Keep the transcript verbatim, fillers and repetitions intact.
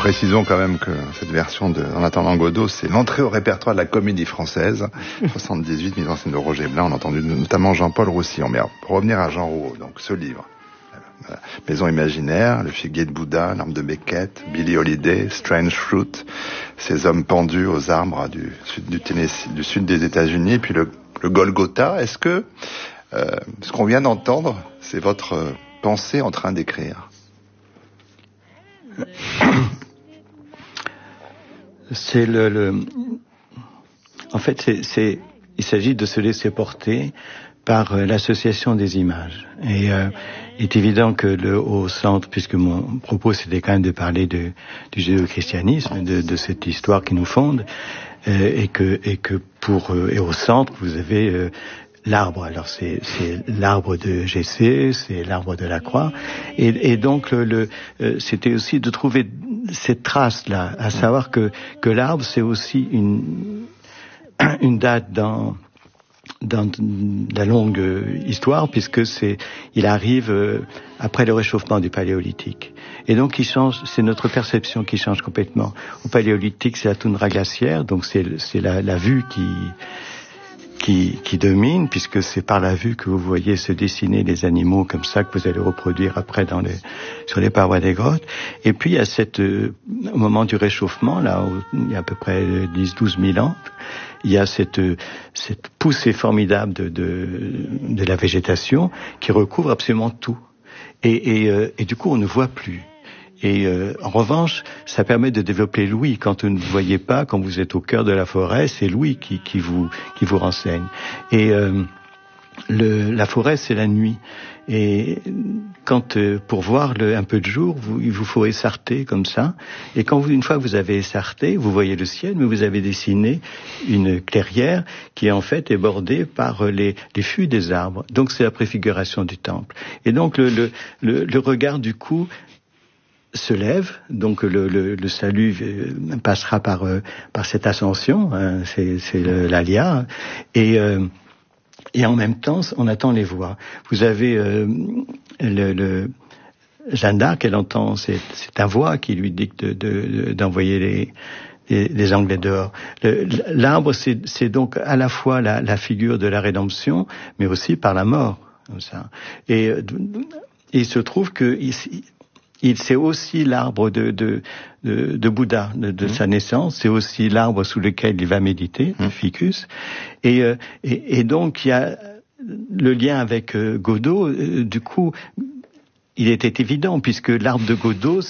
Précisons quand même que cette version de En attendant Godot, c'est l'entrée au répertoire de la Comédie Française, soixante-dix-huit, mise en scène de Roger Blin. On a entendu notamment Jean-Paul Roussillon. Mais alors, pour revenir à Jean Rouault, donc ce livre, euh, Maison imaginaire, Le figuier de Bouddha, L'Arbre de Beckett, Billie Holiday, Strange Fruit, Ces hommes pendus aux arbres du sud du Tennessee, du sud des États-Unis, puis le, le Golgotha. Est-ce que euh, ce qu'on vient d'entendre, c'est votre euh, pensée en train d'écrire? C'est le, le... En fait, c'est, c'est, il s'agit de se laisser porter par euh, l'association des images. Et euh, il est évident que le, au centre, puisque mon propos c'était quand même de parler de, du judéo-christianisme, de, de cette histoire qui nous fonde, euh, et que et que pour euh, et au centre vous avez euh, l'arbre. Alors c'est, c'est l'arbre de Jessé, c'est l'arbre de la croix, et, et donc le, le euh, c'était aussi de trouver cette trace là, à savoir que que l'arbre c'est aussi une une date dans dans la longue histoire, puisque c'est il arrive euh, après le réchauffement du Paléolithique, et donc il change, c'est notre perception qui change complètement. Au Paléolithique, c'est la toundra glaciaire, donc c'est c'est la, la vue qui Qui, qui domine, puisque c'est par la vue que vous voyez se dessiner les animaux comme ça que vous allez reproduire après dans les, sur les parois des grottes. Et puis il y a cette, euh, au moment du réchauffement, là, où, il y a à peu près dix douze mille ans, il y a cette, cette poussée formidable de, de, de la végétation qui recouvre absolument tout. Et, et, euh, et du coup, on ne voit plus. Et euh, en revanche, ça permet de développer l'ouïe. Quand vous ne voyez pas, quand vous êtes au cœur de la forêt, c'est l'ouïe qui, qui vous qui vous renseigne. Et euh, le, la forêt, c'est la nuit. Et quand euh, pour voir le, un peu de jour, vous, il vous faut essarter comme ça. Et quand vous, une fois que vous avez essarté, vous voyez le ciel, mais vous avez dessiné une clairière qui en fait est bordée par les, les fûts des arbres. Donc c'est la préfiguration du temple. Et donc le, le, le, le regard du coup se lève, donc le, le, le salut passera par euh, par cette ascension, hein, c'est, c'est le, l'alia, et euh, et en même temps on attend les voix. Vous avez euh, le, le Jeanne d'Arc, elle entend, c'est, c'est ta voix qui lui dicte de, de, d'envoyer les les, les Anglais dehors. Le, l'arbre, c'est, c'est donc à la fois la, la figure de la rédemption, mais aussi par la mort, comme ça. Et, et il se trouve que ici, Il, c'est aussi l'arbre de, de, de, de Bouddha, de, de mmh. sa naissance. C'est aussi l'arbre sous lequel il va méditer, mmh. le ficus. Et, euh, et, et donc, il y a le lien avec euh, Godot. Euh, du coup, il était évident, puisque l'arbre de Godot,